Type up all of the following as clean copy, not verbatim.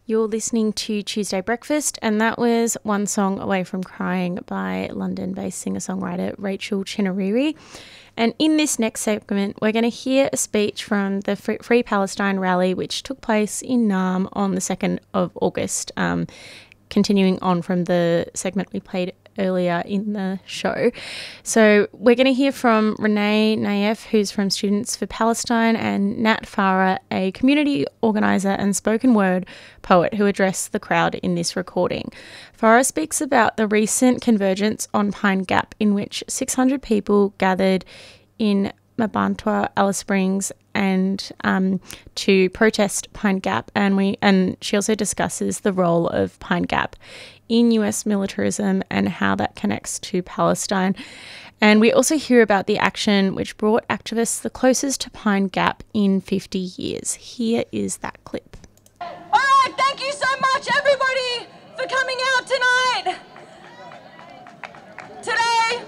You're listening to Tuesday Breakfast, and that was One Song Away from Crying by London-based singer-songwriter Rachel Chinouriri. And in this next segment, we're going to hear a speech from the Free Palestine rally, which took place in Naarm on the 2nd of August, continuing on from the segment we played earlier in the show. So we're going to hear from Renee Naef, who's from Students for Palestine, and Nat Farah, a community organiser and spoken word poet who addressed the crowd in this recording. Farah speaks about the recent convergence on Pine Gap, in which 600 people gathered in Mabantwa, Alice Springs, and to protest Pine Gap, and she also discusses the role of Pine Gap in US militarism and how that connects to Palestine. And we also hear about the action which brought activists the closest to Pine Gap in 50 years. Here is that clip. All right, thank you so much, everybody, for coming out tonight. Today,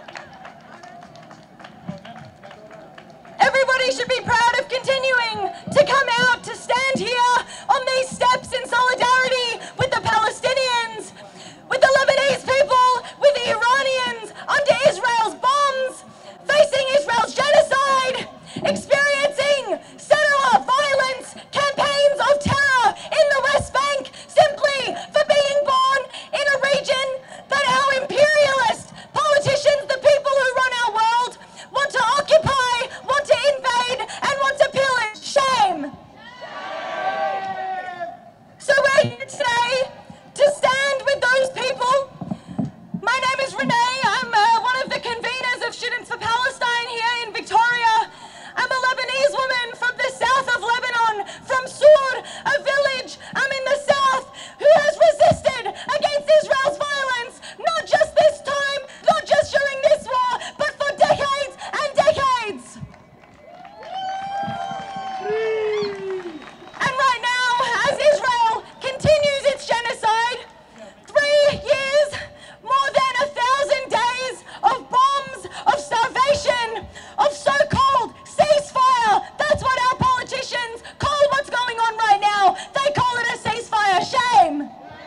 everybody should be proud of continuing to come out to stand here on these steps in solidarity with the Palestinians, with the Lebanese people, with the Iranians under Israel's bombs, facing Israel's genocide, experiencing settler violence, campaigns of terror in the West Bank, simply for being born in a region that our imperialist politicians, the people who run our world, want to occupy, want to invade, and want to pillage. Shame! So we're here today to stand with those people. My name is Renee. I'm one of the conveners of Students for Palestine here in Victoria. I'm a Lebanese woman from the south of Lebanon, from Sur, a village. I'm in the south who has resisted against Israel's violence, not just this time, not just during this war, but for decades and decades. And right now, as Israel continues its genocide, 3 years, more than 1,000 days of bombs, of starvation, of so-called ceasefire. That's what our politicians call what's going on right now. They call it a ceasefire. Shame.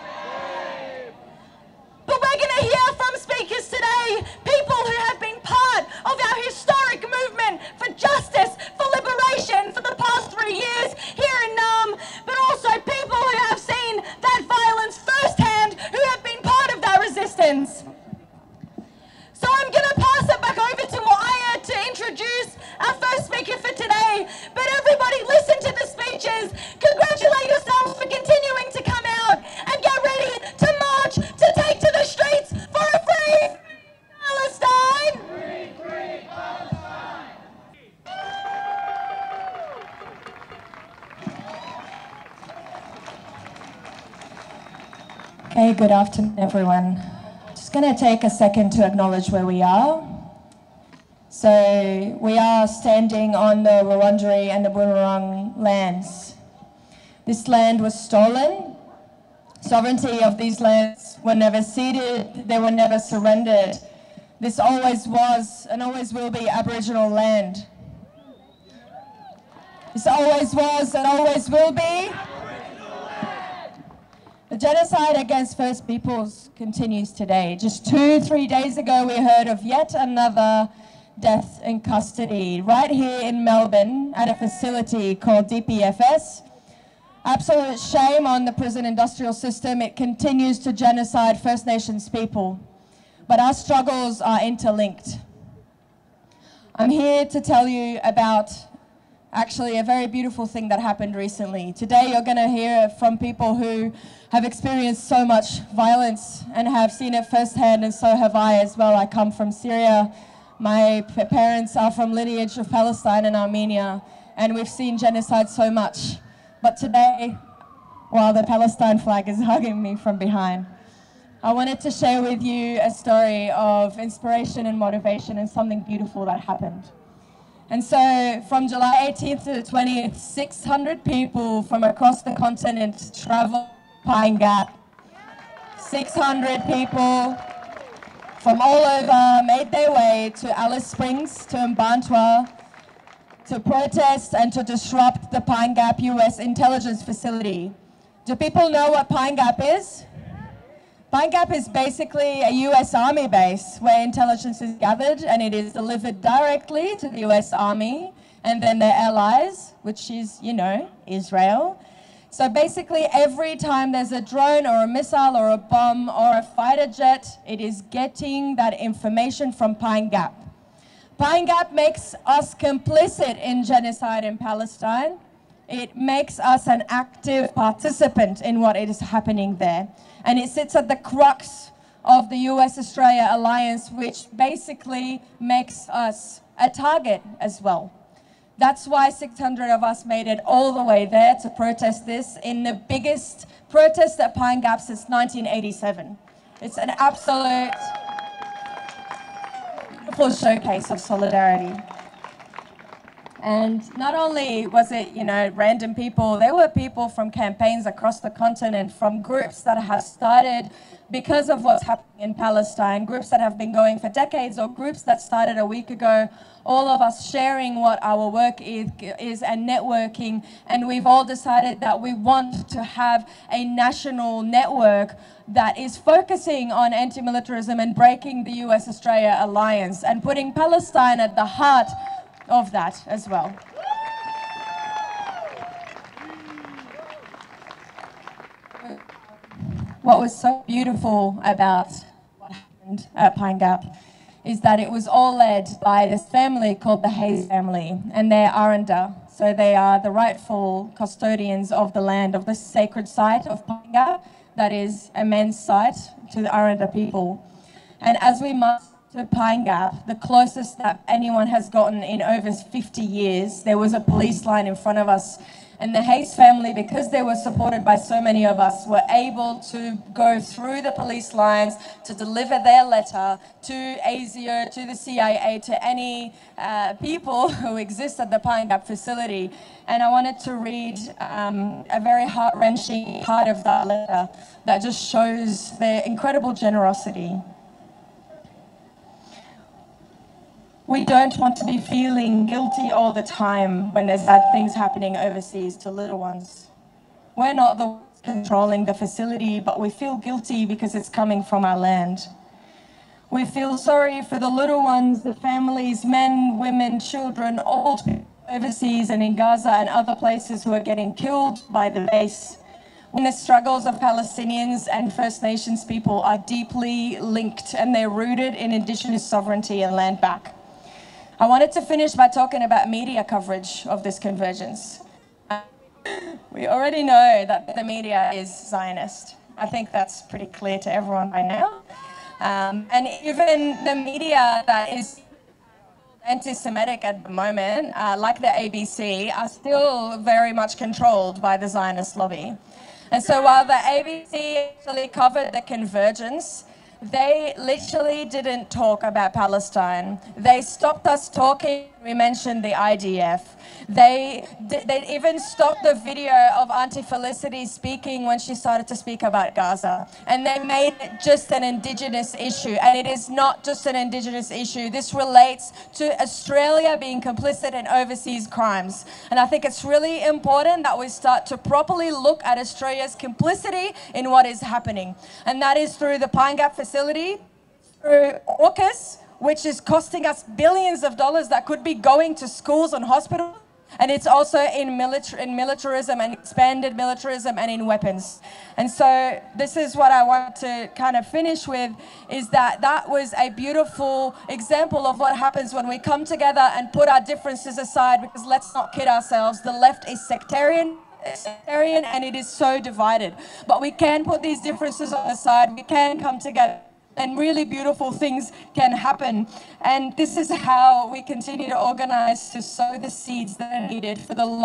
But we're going to hear from speakers today, people who have been part of our historic movement for justice, for liberation for the past 3 years here in Naarm, but also people who have seen that violence firsthand, who have been part of that resistance. So I'm going to pass it back over to Moaya to introduce our first speaker for today. But everybody listen to the speeches, congratulate yourselves for continuing to come out, and get ready to march, to take to the streets for a free Palestine! Free Palestine! Okay, good afternoon, everyone. Just going to take a second to acknowledge where we are. So we are standing on the Wurundjeri and the Bunurong lands. This land was stolen. Sovereignty of these lands were never ceded. They were never surrendered. This always was and always will be Aboriginal land. This always was and always will be. The genocide against First Peoples continues today. Just 2-3 days ago, we heard of yet another death in custody right here in Melbourne at a facility called DPFS. Absolute shame on the prison industrial system. It continues to genocide First Nations people. But our struggles are interlinked. I'm here to tell you about actually a very beautiful thing that happened recently. Today you're going to hear from people who have experienced so much violence and have seen it firsthand, and so have I as well. I come from Syria. My parents are from lineage of Palestine and Armenia, and we've seen genocide so much. But today, while the Palestine flag is hugging me from behind, I wanted to share with you a story of inspiration and motivation and something beautiful that happened. And so from July 18th to the 20th, 600 people from across the continent traveled Pine Gap. 600 people from all over made their way to Alice Springs, to Mabantwa, to protest and to disrupt the Pine Gap US intelligence facility. Do people know what Pine Gap is? Pine Gap is basically a US Army base where intelligence is gathered and it is delivered directly to the US Army and then their allies, which is, you know, Israel. So basically every time there's a drone or a missile or a bomb or a fighter jet, it is getting that information from Pine Gap. Pine Gap makes us complicit in genocide in Palestine. It makes us an active participant in what is happening there. And it sits at the crux of the US-Australia alliance, which basically makes us a target as well. That's why 600 of us made it all the way there to protest this in the biggest protest at Pine Gap since 1987. It's an absolute beautiful showcase of solidarity. And not only was it, you know, random people, there were people from campaigns across the continent, from groups that have started because of what's happening in Palestine, groups that have been going for decades, or groups that started a week ago, all of us sharing what our work is and networking. And we've all decided that we want to have a national network that is focusing on anti-militarism and breaking the US-Australia alliance and putting Palestine at the heart of that as well. What was so beautiful about what happened at Pine Gap is that it was all led by this family called the Hayes family, and they're Aranda. So they are the rightful custodians of the land, of the sacred site of Pine Gap, that is a men's site to the Aranda people. And as we march to Pine Gap, the closest that anyone has gotten in over 50 years, there was a police line in front of us. And the Hayes family, because they were supported by so many of us, were able to go through the police lines to deliver their letter to ASIO, to the CIA, to any people who exist at the Pine Gap facility. And I wanted to read a very heart-wrenching part of that letter that just shows their incredible generosity. We don't want to be feeling guilty all the time when there's bad things happening overseas to little ones. We're not the ones controlling the facility, but we feel guilty because it's coming from our land. We feel sorry for the little ones, the families, men, women, children, old people overseas and in Gaza and other places who are getting killed by the base. When the struggles of Palestinians and First Nations people are deeply linked and they're rooted in Indigenous sovereignty and land back. I wanted to finish by talking about media coverage of this convergence. We already know that the media is Zionist. I think that's pretty clear to everyone by now. And even the media that is anti-Semitic at the moment, like the ABC, are still very much controlled by the Zionist lobby. And so while the ABC actually covered the convergence, they literally didn't talk about Palestine. They stopped us talking. We mentioned the IDF. They even stopped the video of Auntie Felicity speaking when she started to speak about Gaza. And they made it just an Indigenous issue. And it is not just an Indigenous issue. This relates to Australia being complicit in overseas crimes. And I think it's really important that we start to properly look at Australia's complicity in what is happening. And that is through the Pine Gap facility, through AUKUS, which is costing us billions of dollars that could be going to schools and hospitals. And it's also in militarism and expanded militarism and in weapons. And so this is what I want to kind of finish with, is that that was a beautiful example of what happens when we come together and put our differences aside, because let's not kid ourselves, the left is sectarian and it is so divided. But we can put these differences on the side, we can come together, and really beautiful things can happen. And this is how we continue to organize to sow the seeds that are needed for the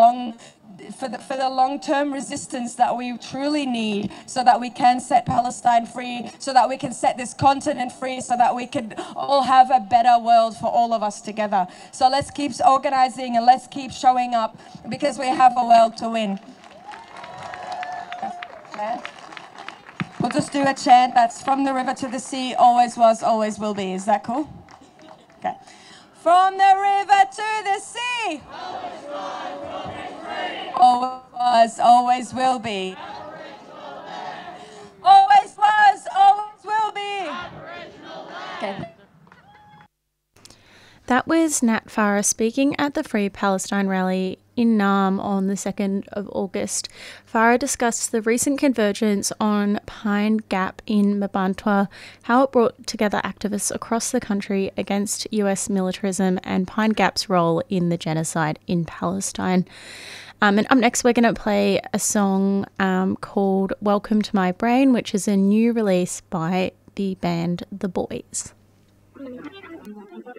long-term resistance that we truly need, so that we can set Palestine free, so that we can set this continent free, so that we can all have a better world for all of us together. So let's keep organizing and let's keep showing up, because we have a world to win. Okay. We'll just do a chant that's from the river to the sea, always was, always will be. Is that cool? Okay. From the river to the sea. Always was, always will be. Okay. That was Nat Farah speaking at the Free Palestine rally in Naarm on the 2nd of August. Farah discussed the recent convergence on Pine Gap in Mabantwa, how it brought together activists across the country against US militarism and Pine Gap's role in the genocide in Palestine. And up next, we're going to play a song called Welcome to My Brain, which is a new release by the band The Boys.